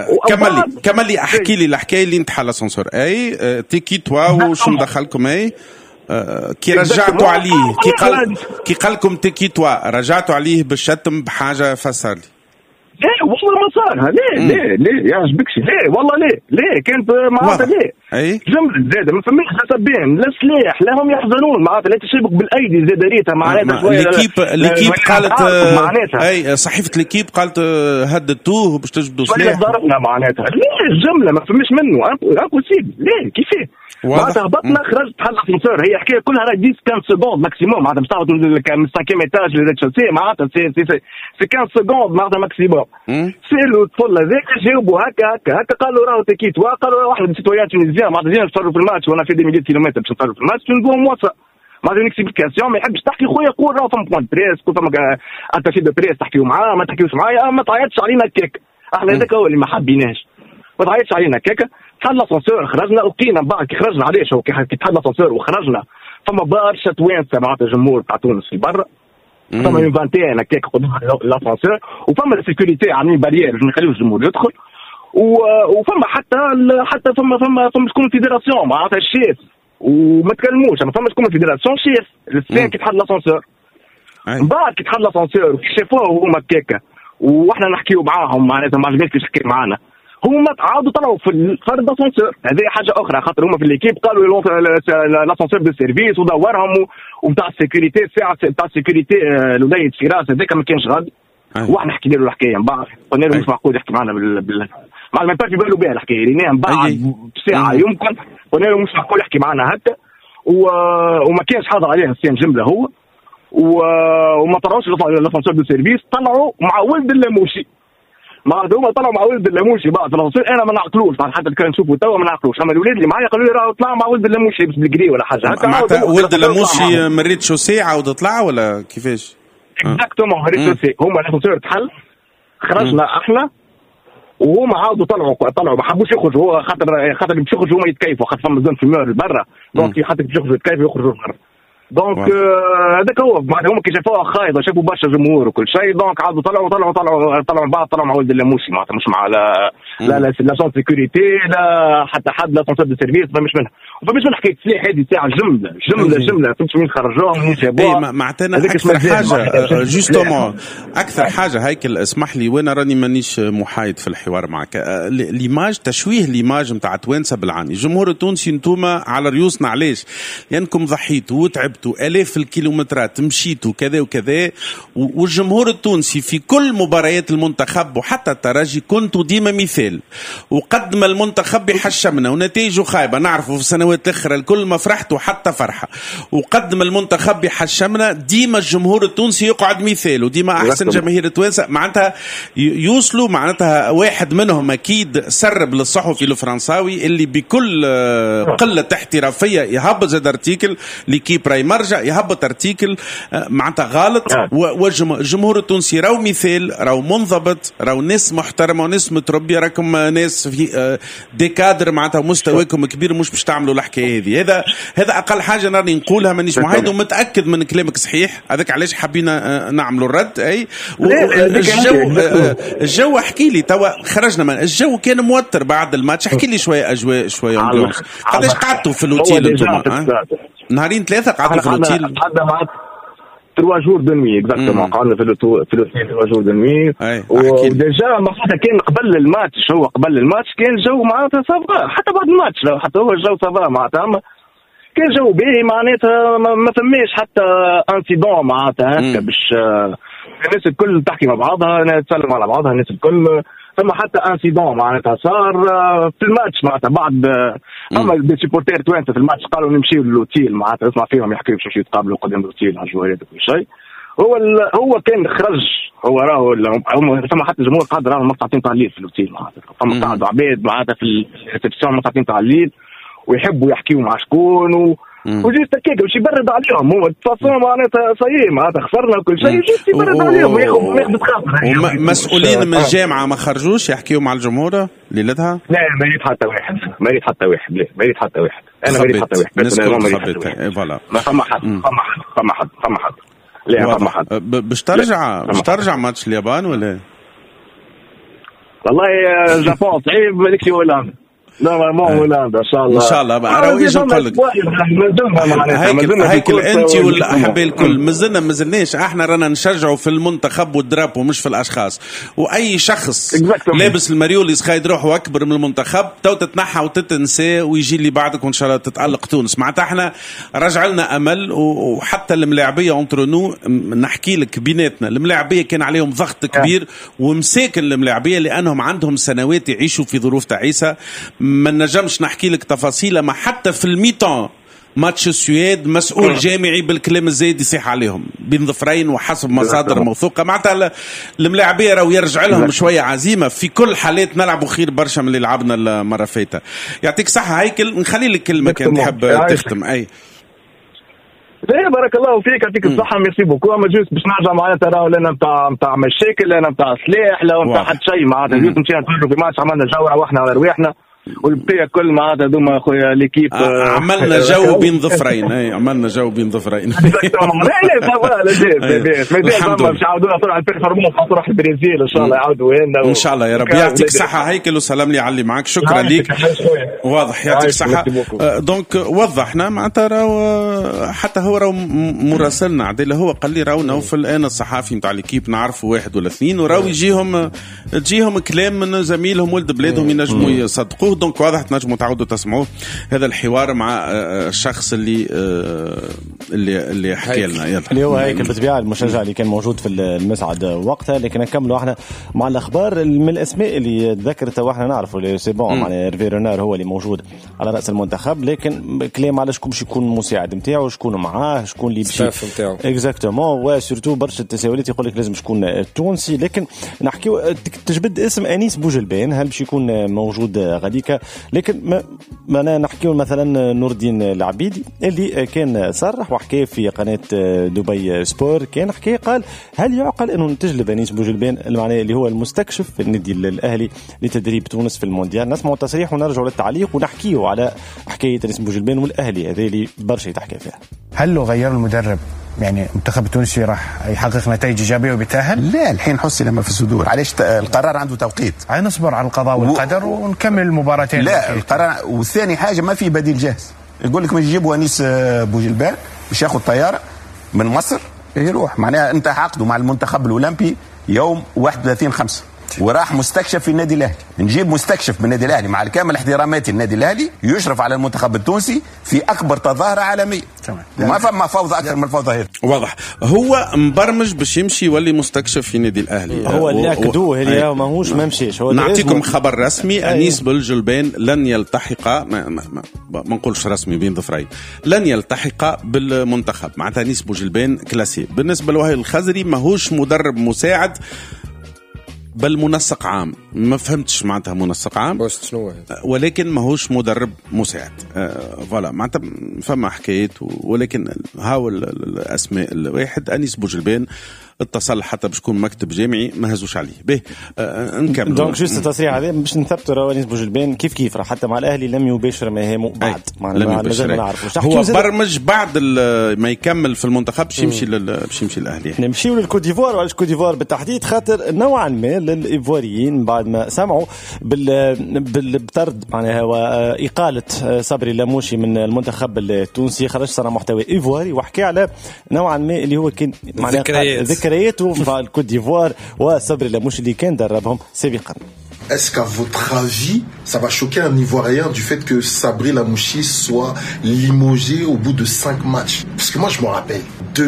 كمل لي احكي لي الحكايه اللي انت حال الاسانسور. اي تيكي توا وشو مدخلكم؟ اي كي رجعتوا عليه، كي قال لكم تيكي توا رجعتوا عليه بالشتم بحاجه، فسر لي. ليه والله ما صار، ليه يا عجبكش، ليه والله ليه كانت معناتها ليه جمله زاده ما فماش حسابين، لا سلاح لا هم يحزنون معناتها، لا تشبك بالايدي زاد ريتها معناتها شويه. ليكيب قالت اي صحيفه ليكيب قالت هددتوه باش تجبدوا سلاح، ضربنا معناتها. ليه الجمله ما فماش منه امبوسيبل، ليه كيفاه معناتها هبطنا خرجت بحال الاسانسور، هي حكايه كلها راه 10 سكوند ماكسيموم، معناتها باش تهبط من 5 ايتاج للتشيلسي، معناتها سي 15 سكوند معناتها ماكسيموم. سيلو الطفل هذاك جاوبوا هكا قالوا راهو تكيت، قالوا راه واحد من السيتويان تونيزيان معناتها جينا نتفرجوا في الماتش وانا في 200 كيلومتر باش نتفرجوا في الماتش، نبغوا موصل معناتها اكسبليكاسيون، ما يحبش تحكي خويا قول راه فما بوان بريس، كل فما اتاشي دو بريس تحكيوا معاه، ما تحكيوش معايا، ما تعيطش علينا كيك، احنا هذاك هو اللي ما حابيناش، ما تعيطش علينا كيك. تحل الاسانسور خرجنا، لقينا بعد كي خرجنا علاش كي تحل الاسانسور وخرجنا فما برشا توانسه معناتها جمهور تاع تونس في برا، فما من 21 هكاك قدام الاسانسور، وفما السيكوريتي عاملين بارير باش ما يخليوش الجمهور يدخل، وفما حتى فما تكون فيدراسيون معناتها الشيف وما تكلموش، ما فماش تكون فيدراسيون شيف الاثنين كي تحط لاسانسور من بعد كي تحط لاسانسور شافوه هما كيكا واحنا نحكيو معاهم معناتها ما عجبنيش كيفاش حكيت معانا هما عاودوا طلعوا في فرد لاسانسور. هذه حاجه اخرى خاطر هما في الليكيب قالوا لاسانسور دو سيرفيس ودورهم وبتاع السيكوريتي الساعه بتاع السيكوريتي الوليد فراس هذاك ما كانش غد واحنا حكينا له الحكايه من بعد قلنا له مش معقول يحكي معنا ما ينفعش يبالوا بها الحكايه لينا من بعد بساعه يمكن قلنا له مش معقول يحكي معنا هكا وما كانش حاضر عليها السين جمله هو وما طلعوش لاسانسور دو سيرفيس طلعوا مع ولد اللاموشي ما هما طلعوا مع ولد اللاموشي بعد الرسول انا ما نعقلوش حتى كان نشوفوا توا ما نعقلوش اما الاولاد اللي معايا قالوا لي راه طلعوا مع ولد اللاموشي بس بالجري ولا حاجه هكا معناتها ولد اللاموشي مريت شو ساعه وتطلع ولا كيفاش؟ اكزاكتومون مريت شو ساعه هما الاسانسور تحل خرجنا احنا وهما عاودوا طلعوا ما حبوش يخرجوا هو خاطر باش يخرجوا هما يتكيفوا خاطر فما زون في مور برا دونك حتى باش يخرجوا يتكيفوا يخرجوا برا دونك هذاك هو هما كي شافوها خايبه شافوا برشا جمهور وكل شيء دونك عاودوا طلعوا بعض طلعوا مع ولد اللاموسي معناتها مش مع لا سون سيكوريتي لا حتى حد لا سون دو سيرفيس ما مش منها وفماش من حكايه سلاح هذه ساعه جمله فهمت وين خرجوهم وين جابوها معناتها اكثر حاجه جوستومون اكثر حاجه هيكل اسمح لي وانا راني مانيش محايد في الحوار معك ليماج تشويه ليماج نتاع توانسه بالعاني الجمهور التونسي انتوما على ريوسنا علاش لانكم ضحيتوا وتعبتوا الاف الكيلومترات مشيتوا كذا وكذا والجمهور التونسي في كل مباريات المنتخب وحتى الترجي كنتوا ديما مثال وقدم المنتخب يحشمنا ونتائجه خايبه نعرفوا في السنوات الاخرى الكل ما فرحتوا حتى فرحه وقدم المنتخب يحشمنا ديما الجمهور التونسي يقعد مثال وديما احسن جماهير توانسه معناتها يوصلوا معناتها واحد منهم اكيد سرب للصحفي الفرنساوي اللي بكل قله احترافيه يهبط زاد ارتيكل ليكيب راي مرجع يهبط ارتيكل معناتها غلط والجمهور التونسي راهو مثال راهو منضبط راهو ناس محترمه وناس متربيه راكم ناس في ديكادر معناتها مستواكم كبير مش باش تعملوا الحكايه هذه هذا اقل حاجه راني نقولها مانيش محايد ومتاكد من كلامك صحيح هذاك علاش حبينا نعملوا الرد اي الجو احكي لي توا خرجنا من الجو كان موتر بعد الماتش احكي لي شويه اجواء شويه قداش قعدتوا في الاوتيل انتم نهارين ثلاثه قعدتوا في الاوتيل قعدنا معك 3 جور دو نوي اكزاكتومون قعدنا في الاوتيل 3 جور دو نوي وديجا معناتها كان قبل الماتش قبل الماتش كان جو معناتها صافا حتى بعد الماتش حتى هو الجو صافا معناتها كان جو باهي معناتها ما فماش حتى انسيدون معناتها هكا باش الناس الكل تحكي مع بعضها تسلم على بعضها الناس الكل فما حتى انسيدون معناتها صار في الماتش معناتها بعد اما دي سيبورتير توانسه في الماتش قالوا نمشيو للوتيل معناتها اسمع فيهم يحكيوا باش يمشيو يتقابلوا قدام الوتيل على الجوارات وكل شيء هو كان خرج هو راهو فما حتى الجمهور قاعد راهو مقطعين تاع الليل في الوتيل معناتها فما قاعدوا عباد معناتها في الريسبسيون مقطعين تاع الليل ويحبوا يحكيوا مع شكون وجيت هكاك باش يبرد عليهم هو تفاصيل معناتها صحيح معناتها خسرنا وكل شيء جيت يبرد عليهم وياخذ خاطر مسؤولين من الجامعه ما خرجوش يحكيوا مع الجمهور ليلتها؟ لا ما يريد حتى واحد لا ما يريد حتى واحد انا ما يريد حتى واحد الناس كلها فوالا ما فما حد لا فما حد باش ترجع ماتش اليابان ولا؟ والله اليابان صعيب مالكش هولندا نورمالمون هولندا ان شاء الله راهو ايش نقول لك هيكل انت والاحباء الكل مازلناش احنا رانا نشجعوا في المنتخب والدراب ومش في الاشخاص واي شخص لابس الماريول يسخايد روحه اكبر من المنتخب تو تتنحى وتتنسى ويجي اللي بعدك وان شاء الله تتالق تونس معناتها احنا رجع لنا امل وحتى الملاعبيه اونترونو نحكي لك بيناتنا الملاعبيه كان عليهم ضغط كبير ومساكن الملاعبيه لانهم عندهم سنوات يعيشوا في ظروف تعيسه ما نجمش نحكي لك تفاصيل ما حتى في الميتان ماتش السويد مسؤول جامعي بالكلام الزايد يصيح عليهم بين ظفرين وحسب مصادر موثوقه معناتها الملاعبيه راهو يرجع لهم شويه عزيمه في كل حالات نلعبوا خير برشا من اللي لعبنا المره فاتت يعطيك صحه هيكل نخلي لك كلمه كان تحب تختم اي لا بارك الله فيك يعطيك الصحه ميرسي بوكو اما جوست باش نرجع معناتها راهو لنا نتاع مشاكل لنا نتاع سلاح لا نتاع حد شيء معناتها جوست مشينا نتفرجوا في ماتش عملنا جو روحنا على رواحنا والبقيه كل معناتها هذوما خويا ليكيب عملنا جو بين ظفرين. عملنا جو بين ظفرين. الحمد لله. مش عاودونا طلع البيرفورمانس تروح البرازيل ان شاء الله يعاودوا لنا ان شاء الله يا رب. يعطيك صحه هيكل وسلام لي علي معك. شكرا ليك. واضح يعطيك صحه. دونك وضحنا معناتها راهو حتى هو راهو مراسلنا عديل هو قال لي راهو نوفل انا الصحافي نتاع ليكيب نعرفوا واحد ولا اثنين وراهو تجيهم كلام من زميلهم ولد بلادهم ينجموا يصدقوه. دونك واضح تنجموا تعودوا تسمعوه هذا الحوار مع الشخص اللي حكى لنا يلا اللي هو هيك بالطبيعه المشجع اللي كان موجود في المسعد وقتها. لكن نكملوا احنا مع الاخبار من الاسماء اللي ذكرتها واحنا نعرفوا اللي سي بون معناها هيرفي رونار هو اللي موجود على راس المنتخب. لكن كلام على شكون باش يكون المساعد نتاعو شكون معاه شكون اللي باش نتاعو اكزاكتومون وسورتو برشا التساؤلات يقول لك لازم شكون تونسي. لكن نحكيو تجبد اسم انيس بوجلبان هل باش يكون موجود غاديكا. لكن ما نحكيو مثلا نور الدين العبيدي اللي كان صرح وحكى في قناه دبي سبور كان حكى قال هل يعقل انه نتجلب انيس بوجلبان المعنى اللي هو المستكشف في النادي الاهلي لتدريب تونس في المونديال. نسمعوا التصريح ونرجعوا للتعليق ونحكيو على حكايه انيس بوجلبان والاهلي هذه اللي برشا يتحكى فيها. هل لو غير المدرب يعني المنتخب التونسي راح يحقق نتائج إيجابية وبيتأهل؟ لا الحين حسي لما في الصدور علاش القرار عنده توقيت. نصبر على القضاء والقدر ونكمل المباراتين. لا القرار. والثاني حاجة ما في بديل جاهز. يقول لك مش يجيبوا أنيس بوجلبان مش ياخذ طيارة من مصر يروح معناها أنت عقده مع المنتخب الأولمبي يوم 31/5 وراح مستكشف في النادي الاهلي. نجيب مستكشف من النادي الاهلي مع كامل احتراماتي النادي الاهلي يشرف على المنتخب التونسي في اكبر تظاهره عالميه. ما فما فوضى اكثر من الفوضى هذه. واضح هو مبرمج باش يمشي يولي مستكشف في النادي الاهلي. هو اللي اكدوه اللي ماهوش ما مشيش. نعطيكم خبر رسمي انيس بوجلبان لن يلتحق ما نقولش رسمي بين ظفرين لن يلتحق بالمنتخب. معناتها انيس بوجلبان كلاسي بالنسبه لوهي الخزري ماهوش مدرب مساعد بل منسق عام. ما فهمتش معناتها منسق عام ولكن ماهوش مدرب مساعد. فوالا معناتها فما حكايات ولكن هاو الاسماء الواحد انيس بوجلبان اتصل حتى باش يكون مكتب جامعي ما هزوش عليه به. نكمل دونك جوست التصريح هذا باش نثبتوا راه انيس بوجلبان كيف راه حتى مع الاهلي لم يباشر مهامه بعد مازال ما نعرفوش. هو برمج بعد ما يكمل في المنتخب باش يمشي الاهلي. نمشيو للكوت ديفوار. وعلاش كوت ديفوار بالتحديد خاطر نوعا ما للايفواريين بعد ما سمعوا بالطرد معناها واقاله صبري لاموشي من المنتخب التونسي خرج صار محتوى ايفواري وحكى على نوعا ما اللي هو كان معناها ذكرياته مع الكوت ديفوار وصبري لاموشي اللي كان دربهم سابقا. Est-ce qu'à votre avis, ça va choquer un Ivoirien du fait que Sabri Lamouchi soit limogé au bout de 5 matchs? Parce que moi, je me rappelle,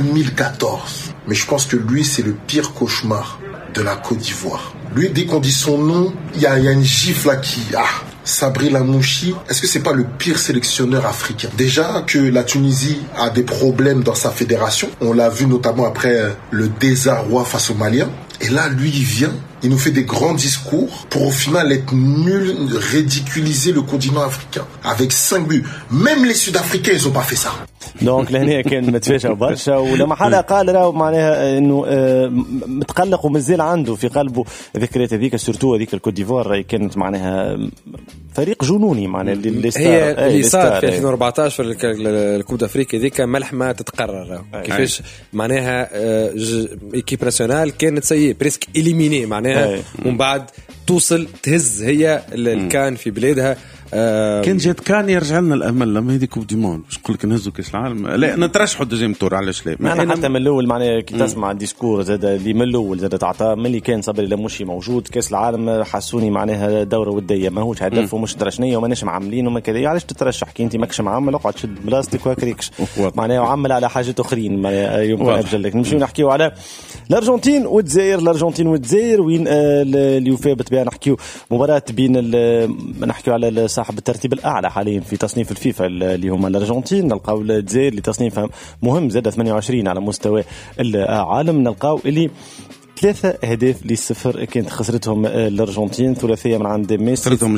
2014. Mais je pense que lui, c'est le pire cauchemar de la Côte d'Ivoire. Lui, dès qu'on dit son nom, il y a une gifle là qui... Sabri Lamouchi, est-ce que c'est pas le pire sélectionneur africain? Déjà que la Tunisie a des problèmes dans sa fédération. On l'a vu notamment après le désarroi face aux Maliens. Et là, lui, il vient, il nous fait des grands discours pour au final être nul, ridiculiser le continent africain. Avec 5 buts. Même les Sud-Africains, ils ont pas fait ça. دونك لهنا كان متفاجئ برشا ولما حدا قال راهو معناها انه متقلق ومازال عنده في قلبه ذكريات هذيك سورتو هذيك الكوت ديفوار كانت معناها فريق جنوني معناها اللي صار في 2014 في الكوب افريقيا ذيك ملحمه تتقرر كيفاش معناها ايكيب ناسيونال كانت سيء بريسك إليميني معناها ومن بعد توصل تهز هي الكان في بلادها. كان جات كان يرجع لنا الامل لما هذيك كوب دي موند باش نقول لك نهزوا كاس العالم. لا نترشحوا دوزيام تور علاش لا. انا حتى من الاول معناها كي تسمع الديسكور زاد اللي من الاول زاد تعطى ملي كان صبري لاموشي موجود كاس العالم حسوني معناها دوره وديه ماهوش هدف ومش درشنيه وماناش معاملين وما كذا. علاش تترشح كي انت ماكش معامل اقعد شد بلاستيك وهكريكش معناها وعمل على حاجات اخرين معناها يمكن افضل لك. نمشيو نحكيو على الارجنتين والجزائر وين اليوفا بالطبيعه نحكيو مباراه بين نحكيو على صاحب الترتيب الاعلى حاليا في تصنيف الفيفا اللي هما الارجنتين. نلقاو الجزائر اللي تصنيفها مهم زاد 28 على مستوى العالم. نلقاو اللي 3 أهداف ل0 كانت خسرتهم الارجنتين ثلاثيه من عند ميسي خسرتهم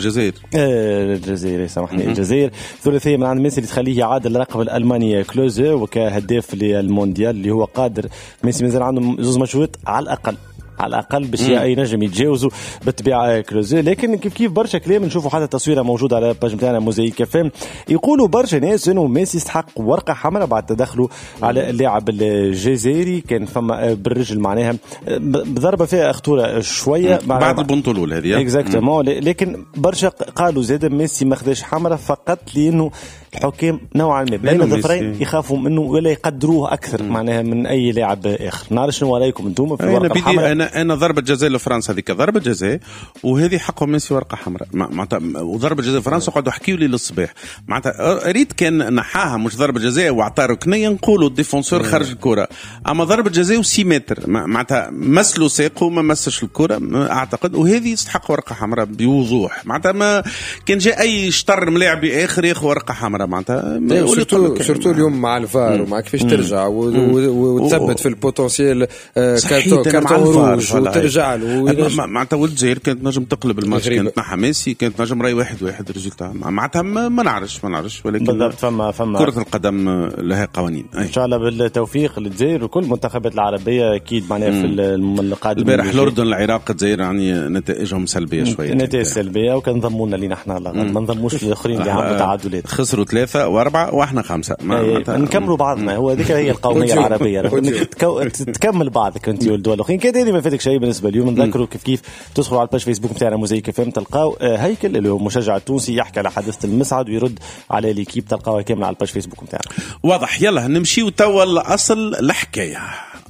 الجزائر سامحني الجزائر ثلاثيه من عند ميسي اللي تخليه يعادل الرقم الالماني كلوزر وكهداف للمونديال اللي هو قادر ميسي مازال عنده 2 ماتشات على الاقل على الاقل باش ينجم يتجاوزوا بالطبيعه كلوزي. لكن كيف برشا كلام نشوفوا حتى تصويره موجوده على الباج نتاعنا موزايك فام، يقولوا برشا ناس انه ميسي يستحق ورقه حمراء بعد تدخله على اللاعب الجزائري. كان فما بالرجل معناها بضربه فيها خطوره شويه بعد البنطلول هذه اكزاكتومون. لكن برشا قالوا زاد ميسي ما خداش حمراء فقط لانه الحكام نوعا ما بين الظفرين يخافوا منه ولا يقدروه اكثر معناها من اي لاعب اخر. نعرف شنو رايكم انتم في الورقه الحمراء؟ انا ضربه جزاء لفرنسا هذيك ضربه جزاء وهذه حقه ميسي ورقه حمراء معناتها، وضربه جزاء فرنسا قعدوا يحكيوا لي للصباح معناتها ريت كان نحاها مش ضربه جزاء واعطى ركنيه نقولوا الديفونسور خرج الكره، اما ضربه جزاء و6 متر معناتها مسلو ساقه ما مسش الكره اعتقد، وهذه يستحق ورقه حمراء بوضوح معناتها. ما كان جاء اي شطر ملاعبي اخر ياخذ ورقه حمراء معناتها. سورتو اليوم مع الفار ومع كيفاش ترجع وتثبت في البوتنسيال كارتون روج وترجع له معناتها. ولد الجزائر كانت نجم تقلب الماتش، كانت مع ميسي كانت نجم راي 1-1 ريزولتا معناتها ما نعرفش ولكن بالضبط فما كرة القدم لها قوانين. ان شاء الله بالتوفيق للجزائر وكل المنتخبات العربيه اكيد معناها في القادم. البارح الاردن العراق الجزائر يعني نتائجهم سلبيه شويه، نتائج سلبيه وكنضمونا لينا احنا ما نضموش الاخرين اللي عملوا تعادلات، خسروا 3 و4 واحنا 5 نكملوا بعضنا. هو هذيك هي القوميه العربيه تكمل بعضك انت والدول الاخرين كده. هذه ما فاتك شيء بالنسبه اليوم. نذكروا كيف تدخلوا على الباج فيسبوك نتاعنا موزايك فهم تلقاو هيكل اللي هو مشجع التونسي يحكي على حادثه المسعد ويرد على ليكيب، تلقاوها كامله على الباج فيسبوك نتاعنا. واضح. يلا نمشيو توا لاصل الحكايه.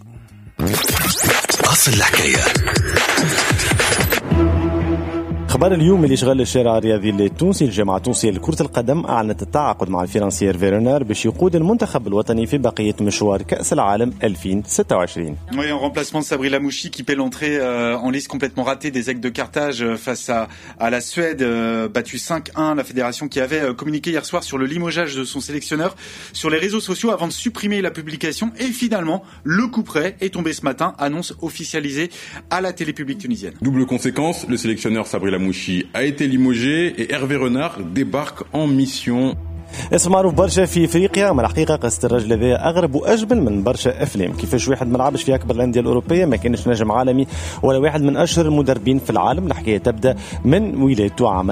أصل الحكاية. خبر اليوم اللي شغل الشارع الرياضي التونسي، الجامعة التونسية لكرة القدم أعلنت التعاقد مع الفرنسي فيرونار باش يقود المنتخب الوطني في بقية مشوار كأس العالم 2026. Oui, en remplacement de Sabri Lamouchi qui paie l'entrée en liste complètement ratée des Aigles de Carthage face à la Suède, battu 5-1, la fédération qui avait communiqué hier soir sur le limogeage de son sélectionneur sur les réseaux sociaux avant de supprimer la publication. Et finalement, le coup près est tombé ce matin, annonce officialisée à la télé publique tunisienne. Double conséquence, le sélectionneur Sabri Lamouchi a été limogé et Hervé Renard débarque en mission. اسم معروف برشا في افريقيا، اما الحقيقه قصه الرجل هذا اغرب واجمل من برشا افلام. كيفاش واحد ما لعبش في اكبر الانديه الاوروبيه، ما كانش نجم عالمي ولا واحد من اشهر المدربين في العالم. الحكايه تبدا من ولادته عام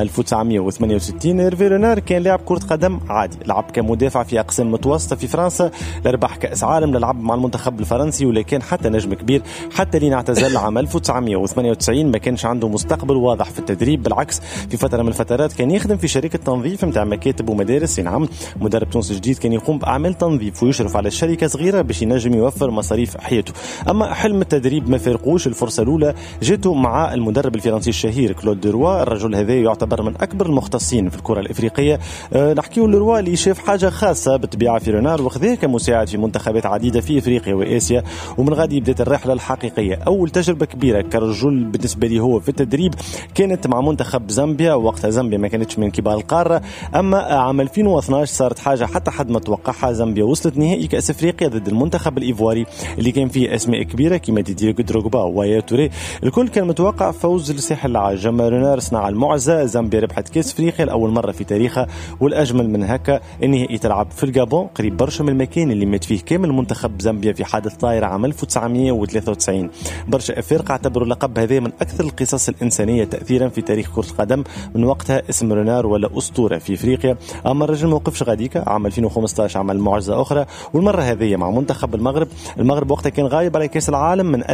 1968. هيرفي رونار كان لاعب كره قدم عادي، لعب كمدافع في اقسام متوسطه في فرنسا، لربح كاس عالم، لعب مع المنتخب الفرنسي، ولا كان حتى نجم كبير حتى لين اعتزل عام 1998. ما كانش عنده مستقبل واضح في التدريب، بالعكس في فتره من الفترات كان يخدم في شركه تنظيف نتاع مكاتب ومدارس. نعم، مدرب تونسي جديد كان يقوم بأعمال تنظيف ويشرف على الشركة صغيرة باش ينجم يوفر مصاريف حياته. أما حلم التدريب ما فرقوش، الفرصة الأولى جاته مع المدرب الفرنسي الشهير كلود دروا. الرجل هذا يعتبر من أكبر المختصين في الكرة الإفريقية. نحكيه دروا اللي شاف حاجة خاصة بالطبيعة في رونار، وخذاه كمساعد في منتخبات عديدة في إفريقيا وآسيا. ومن غادي بدأت الرحلة الحقيقية. أول تجربة كبيرة كرجل بالنسبة لي هو في التدريب كانت مع منتخب زامبيا، وقتها زامبيا ما كانتش من كبار القارة. أما عام 2012 صارت حاجة حتى حد ما توقعها، زامبيا وصلت نهائي كأس أفريقيا ضد المنتخب الإيفواري اللي كان فيه أسماء كبيرة كيما ديدير دروغبا ويايا توري. الكل كان متوقع فوز لساحل العاج. رونار صنع المعجزة، زامبيا ربحت كأس أفريقيا لأول مرة في تاريخها، والأجمل من هكا النهائي تلعب في الجابون قريب برشا من المكان اللي مات فيه كامل منتخب زامبيا في حادث طائرة عام 1993. برشا أفارقة اعتبروا اللقب هذا من أكثر القصص الإنسانية تأثيرا في تاريخ كرة القدم. من وقتها اسم رونار ولا أسطورة في أفريقيا. أما الرجل موقفش غاديك، عام 2015 عمل معجزة أخرى، والمرة هذه مع منتخب المغرب. المغرب وقتها كان غايب على كأس العالم من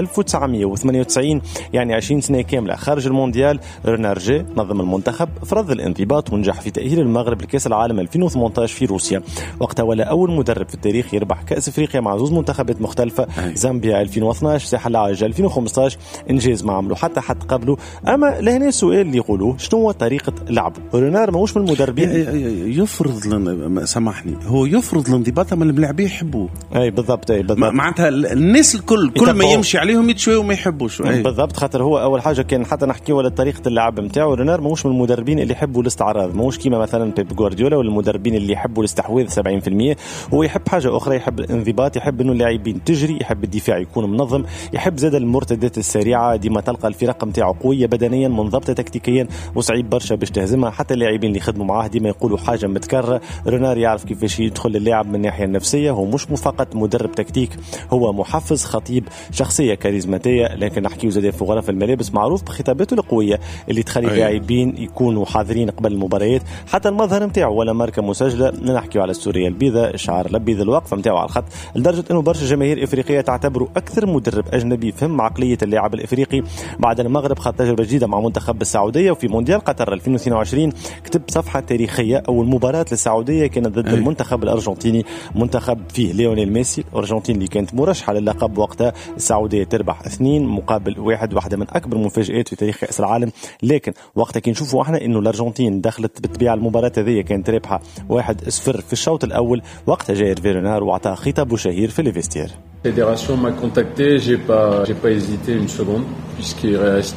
1998، يعني 20 سنة كاملة خارج المونديال. رونار جي نظم المنتخب، فرض الانضباط ونجح في تأهيل المغرب لكأس العالم 2018 في روسيا. وقتها ولا أول مدرب في التاريخ يربح كأس أفريقيا مع زوج منتخبات مختلفة، زامبيا 2012 ساحل العاج 2015، إنجاز ما عملوا حتى حد قبله. أما لهنا السؤال اللي يقولوه شنو هو طريقة لعبه. رونار ماهوش من المدربين يفرض لنا، سامحني، هو يفرض الانضباط من الملاعبين يحبوه. اي بالضبط، اي بالضبط. معناتها الناس الكل كل ما يمشي عليهم يتشوي وما يحبوش. بالضبط، خاطر هو اول حاجه كان حتى نحكي ولا طريقه اللعب نتاعو. رونار ماهوش من المدربين اللي يحبوا الاستعراض، ماهوش كيما مثلا بيب غوارديولا ولا المدربين اللي يحبوا الاستحواذ 70%. هو يحب حاجه اخرى، يحب الانضباط، يحب انه اللاعبين تجري، يحب الدفاع يكون منظم، يحب زاد المرتدات السريعه. ديما تلقى الفرق نتاعو قويه بدنيا منضبطه تكتيكيا وصعيب برشا باش تهزمها. حتى اللاعبين اللي خدموا معاه ديما يقولوا حاجه متكرره مرة رونار يعرف كيفاش يدخل اللاعب من الناحية النفسية. هو مش فقط مدرب تكتيك، هو محفز خطيب، شخصية كاريزماتية، لكن نحكيه زاد في غرف الملابس معروف بخطاباته القوية اللي تخلي اللاعبين يكونوا حاضرين قبل المباريات. حتى المظهر نتاعو ولا ماركة مسجلة، نحكيو على السورية البيضاء، شعار لبيض، الوقفة نتاعو على الخط، لدرجة انه برشا جماهير افريقية تعتبره اكثر مدرب اجنبي فهم عقلية اللاعب الافريقي بعد المغرب. خاض تجربة جديدة مع منتخب السعودية، وفي مونديال قطر 2022 كتب صفحة تاريخية. اول مباراة للسعودية كانت ضد المنتخب الارجنتيني، منتخب فيه ليونيل ميسي، الارجنتين اللي كانت مرشحة للقب وقتها. السعودية تربح 2-1، واحدة من اكبر المفاجآت في تاريخ كأس العالم. لكن وقتها كي نشوفوا احنا انه الارجنتين دخلت بالطبيعة المباراة هذه كانت رابحة 1-0 في الشوط الاول، وقتها جاء هيرفي رونار وعطاه خطاب شهير في الفيستير. La fédération m'a contacté, j'ai pas hésité une seconde, puisqu'il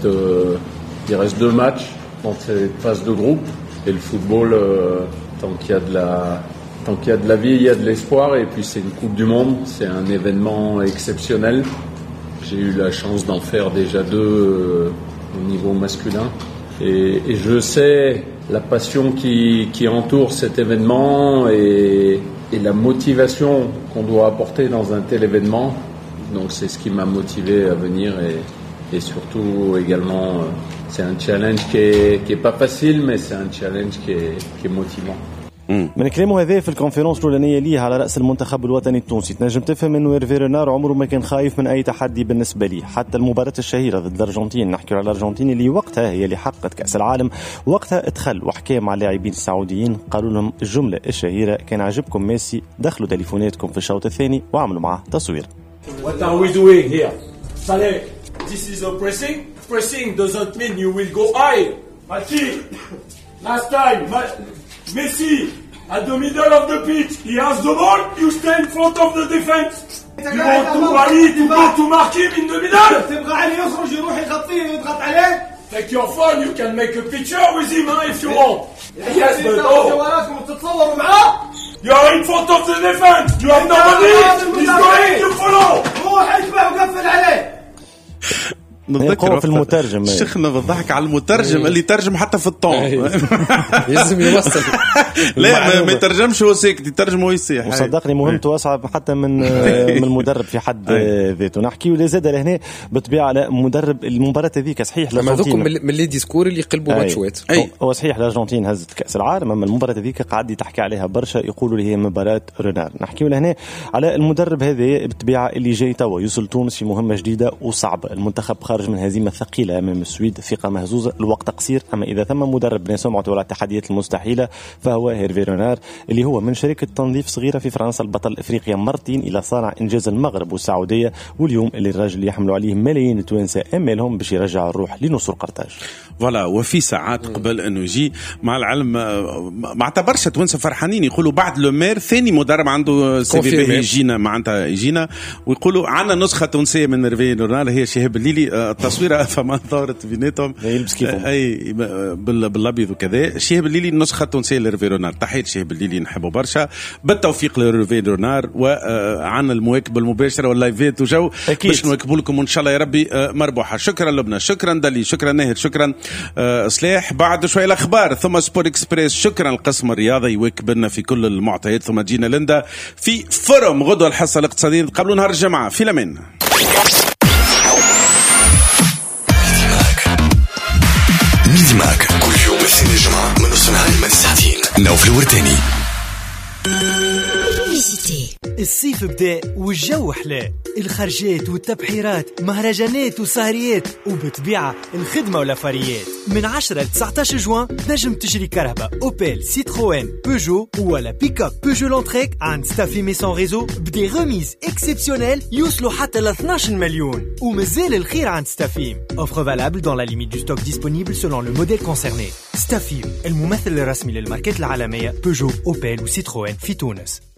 reste 2 matchs dans cette phase de groupe, et le football, tant qu'il y a de la vie, il y a de l'espoir, et puis c'est une Coupe du Monde, c'est un événement exceptionnel. J'ai eu la chance d'en faire déjà 2 au niveau masculin, et je sais la passion qui entoure cet événement et la motivation qu'on doit apporter dans un tel événement. Donc c'est ce qui m'a motivé à venir et surtout également c'est un challenge qui est pas facile, mais c'est un challenge qui est motivant. من كلامه هذا في الكونفرنس الأولانية ليه على رأس المنتخب الوطني التونسي تنجم تفهم أنه هيرفي رونار عمره ما كان خايف من أي تحدي بالنسبة لي. حتى المباراة الشهيرة ضد الأرجنتين، نحكي على الأرجنتين اللي وقتها هي اللي حققت كأس العالم، وقتها ادخل وحكى مع اللاعبين السعوديين، قالوا لهم الجملة الشهيرة كان عجبكم ميسي، دخلوا تليفوناتكم في الشوط الثاني وعملوا معه تصوير. What are we doing here? Saleh, this is a pressing. Pressing doesn't mean you will go high. Maki, last time, Messi, at the middle of the pitch, he has the ball, you stay in front of the defense. You want to rally, to go to mark him in the middle. Take your phone, you can make a picture with him if you want. Yes, but you are in front of the defense, you have nobody, he's going to follow. نتذكر في المترجم شيخنا بالضحك على المترجم اللي ترجم حتى في الطون يلزم يوصل. لا ما يترجمش هو ساكت، يترجم هو يصيح. وصدقني مهمته أصعب حتى من المدرب في حد ذاته. نحكي ولا زاد لهنا بالطبيعة على مدرب المباراة هذيك. صحيح الأرجنتين من اللي ديسكور اللي يقلبوا ماتشات، هو صحيح الأرجنتين هزت كأس العالم، أما المباراة هذيك قاعد تحكي عليها برشا، يقولوا لي هي مباراة رونار. نحكي لهنا على المدرب هذا بالطبيعة اللي جاي توا يوصل تونس في مهمة جديدة وصعبة. المنتخب خارج من هزيمة ثقيلة أمام السويد، ثقة مهزوزة، الوقت قصير، أما إذا ثم مدرب بين سمعته على التحديات المستحيلة فهو هيرفي رونار، اللي هو من شركة تنظيف صغيرة في فرنسا، البطل الإفريقيا مرتين إلى صانع إنجاز المغرب والسعودية، واليوم اللي الراجل يحملوا عليه ملايين التوانسة أمالهم باش يرجع الروح لنصر قرطاج. فوالا. وفي ساعات قبل أنه يجي مع العلم ما اعتبرش توانسة فرحانين، يقولوا بعد لومير ثاني مدرب عنده سي في بي يجينا معناتها يجينا، ويقولوا عنا نسخة تونسية من هيرفي رونار هي شهاب الليلي. التصويرة فما ظهرت بيناتهم اي بالابيض وكذا. شهاب الليلي النسخة التونسية لهيرفي رونار. تحية شهاب الليلي نحبه برشا، بالتوفيق لهيرفي رونار، وعنا المواكبة المباشرة واللايفات وجو باش نواكبوا لكم ان شاء الله يا ربي مربوحة. شكرا لبنى، شكرا دلي، شكرا ناهر، شكرا صلاح. بعد شوية الأخبار ثم سبور إكسبريس. شكرا القسم الرياضي يواكبنا في كل المعطيات، ثم جينا لندا في فورم غدوة الحصة الاقتصادية قبل نهار الجمعة. في الأمان. ميدي ماك كل يوم الاثنين الجمعة من نص النهار لما الساعتين. نوف الورداني. الصيف بدا والجو حلاه، الخرجات والتبحيرات، مهرجانات وسهريات، وبطبيعة الخدمة والافاريات. من 10 ل 19 جوان نجم تشري كهرباء اوبيل، سيتروين، بيجو ولا بيك اب. بيجو لونتريك عند ستافي ميسون ريزو بدي ريميز اكسبسيونيل يوصلوا حتى ل 12 مليون. ومازال الخير عند ستافيم. اوفر فالابل dans la limite du stock disponible selon le modèle concerné. ستافيم الممثل الرسمي للماركات العالمية بيجو، اوبيل وسيتروين في تونس.